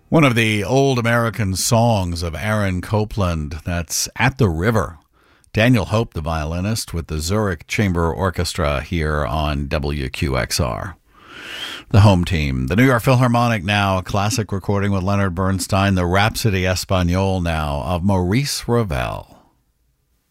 One of the old American songs of Aaron Copland, that's At the River. Daniel Hope, the violinist, with the Zurich Chamber Orchestra here on WQXR. The home team. The New York Philharmonic now, a classic recording with Leonard Bernstein, the Rhapsody Espagnole now of Maurice Ravel.